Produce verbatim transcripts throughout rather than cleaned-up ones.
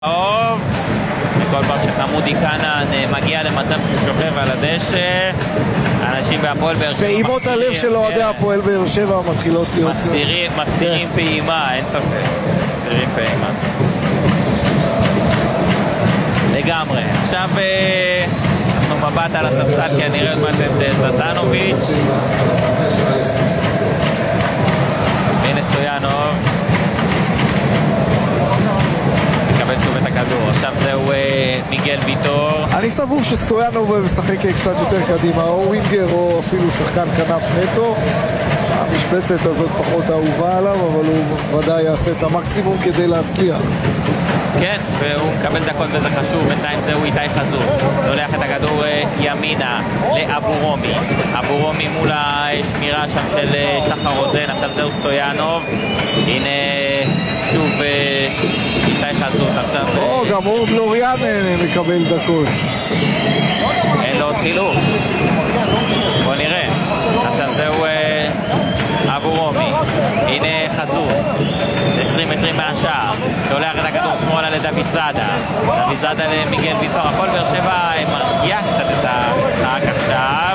טוב, וכל פעם שחמודי קאנן מגיע למצב שהוא שוכב על הדשא, אנשים בהפועל באר שבע פעימות הלב של אוהדי הפועל באר שבע מתחילות להיות מחסירים, מחסירים פעימה, אין ספק, מחסירים פעימה לגמרי. עכשיו אנחנו מבט על הספסל, כי אני רואה עוד מעט את זלטנוביץ'. הנה סטויאנוב מקבל שוב את הכדור, עכשיו זהו מיגל ויטור. אני סבור שסטויאנוב משחק קצת יותר קדימה, או ווינגר או אפילו שחקן כנף נטו. המשבצת הזאת פחות אהובה עליו, אבל הוא ודאי יעשה את המקסימום כדי להצליח. כן, והוא מקבל דקות וזה חשוב. בינתיים זהו איתי חזות, שולח את הכדור ימינה לאבו רומי. אבו רומי מול השמירה שם של שחר רוזן. עכשיו זהו סטויאנוב. הנה שוב איתי חזות. עכשיו או, גם הוא בלוריאן מקבל דקות. אין לו עוד חילוף. בוא נראה. עכשיו זהו אבו רומי. הנה חזות, עשרים מטרים מהשער, שולח את הכדור שמאלה לדוד זאדה. דוד זאדה למיגל ויטור. הפועל באר שבע מרגיע קצת את המשחק עכשיו.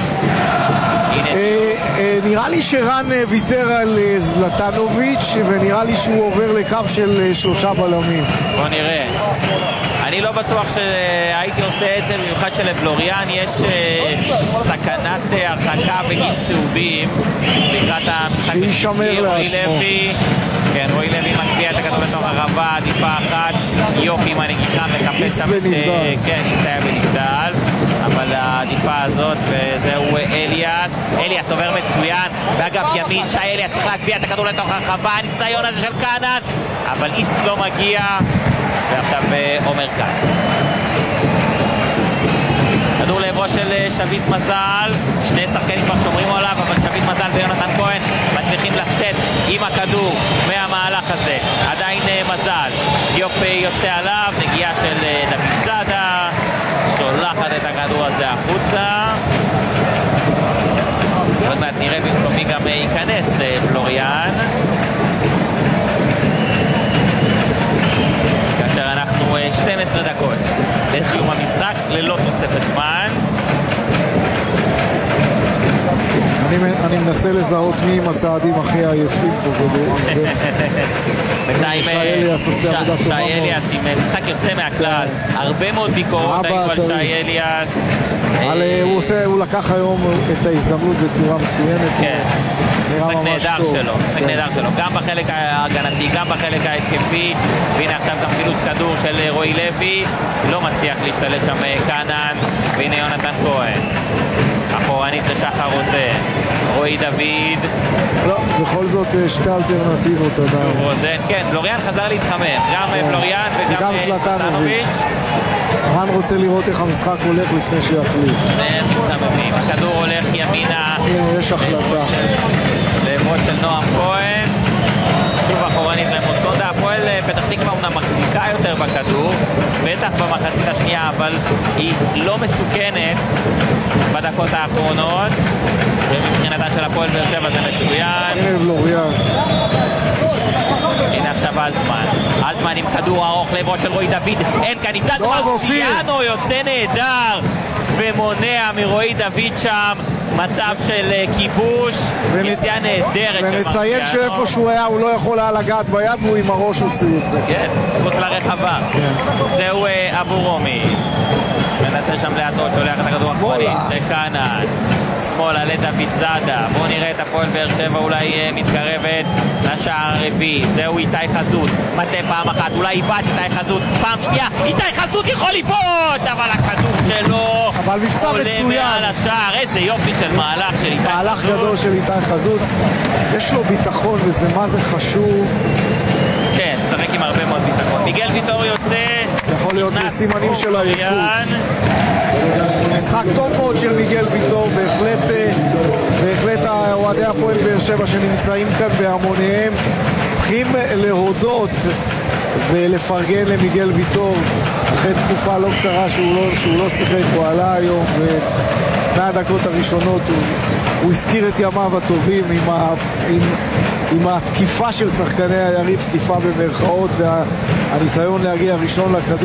נראה לי שרן ויתר על זלטנוביץ', ונראה לי שהוא עובר לקו של שלושה בלמים. בוא נראה. אני לא בטוח שהייתי עושה את זה, במיוחד שלבלוריאן יש סכנת הרחקה בגין צהובים לקראת המשחק שישמר לעצמו. כן, רועי לוי מגביה את הכדור לתוך הרחבה, עדיפה אחת, יופי עם הנגיחה, מחפש שם את... כן, הסתייע בנבדל, אבל העדיפה הזאת, וזהו אליאס. אליאס עובר מצוין, ואגב ימין, שי אליאס צריך להגביה את הכדור לתוך הרחבה, הניסיון הזה של קאנן, אבל איסט לא מגיע, ועכשיו עומר כץ. כדור לעברו של שביט מזל, שני שחקנים כבר שומרים עליו, אבל שביט מזל ויונתן כהן מצליחים לצאת עם הכדור מהמהלך הזה. עדיין מזל, דיופ יוצא עליו, נגיעה של דוד זאדה, שולחת את הכדור הזה החוצה. עוד מעט נראה במקומי גם ייכנס בלוריאן, כאשר אנחנו שתים עשרה דקות לסיום המשחק ללא תוספת זמן. אני, אני מנסה לזהות מי עם הצעדים הכי עייפים פה. בינתיים שי אליאס עם משחק יוצא מהכלל, הרבה מאוד ביקורות היו על שי אליאס. הוא לקח היום את ההזדמנות בצורה מצוינת. כן, משחק נהדר שלו, משחק נהדר שלו, גם בחלק ההגנתי, גם בחלק ההתקפי. והנה עכשיו גם חילוץ כדור של רועי לוי, לא מצליח להשתלט שם קאנן, והנה יונתן כהן אחורנית לשחר רוזן, רועי דוד. לא, בכל זאת שתי אלטרנטיבות. שוב רוזן, כן, בלוריאן חזר להתחמם, גם בלוריאן וגם זלטנוביץ'. רן רוצה לראות איך המשחק הולך לפני שיחליט. שניהם מתחממים, הכדור הולך ימינה, הנה יש החלטה לעברו של נועם כהן, שוב אחורנית למוסונדה. הפועל פתח תקווה אומנם מחזיקה יותר בכדור, בטח במחצית השנייה, אבל היא לא מסוכנת בדקות האחרונות, ומבחינתה של הפועל באר שבע זה מצוין. הנה בלוריאן, הנה עכשיו אלטמן, אלטמן עם כדור ארוך לעברו של רועי דוד, אין כאן נבדל, מרציאנו יוצא נהדר ומונע מרועי דוד שם מצב של כיבוש, יציאה נהדרת. ונציין שאיפה שהוא היה הוא לא יכול היה לגעת ביד, והוא עם הראש הוציא את זה. כן, חוץ לרחבה. זהו אבו רומי, מנסה שם להטות, שולח את הכדור האחרונית לקאנן, שמאלה לדוד זאדה. בואו נראה את הפועל באר שבע אולי מתקרבת לשער הרביעי. זהו איתי חזות, מטה פעם אחת, אולי איבד איתי חזות פעם שנייה, איתי חזות יכול לבעוט, אבל הכדור שלו אבל מבצע מצוין מעל השער. איזה יופי של מהלך של איתי חזות, מהלך גדול של איתי חזות. יש לו ביטחון וזה מה זה חשוב. כן, צחק עם הרבה מאוד ביטחון. מיגל ויטור יוצא, יכול להיות בסימנים של עייפות. משחק טוב מאוד של מיגל ויטור, בהחלט בהחלט אוהדי הפועל באר שבע שנמצאים כאן בהמוניהם צריכים להודות ולפרגן למיגל ויטור אחרי תקופה לא קצרה שהוא לא, שהוא לא שיחק. הוא עלה היום ומהדקות הראשונות הוא, הוא הזכיר את ימיו הטובים עם, ה, עם, עם התקיפה של שחקני היריב, תקיפה במרכאות, וה הניסיון להגיע ראשון לכדור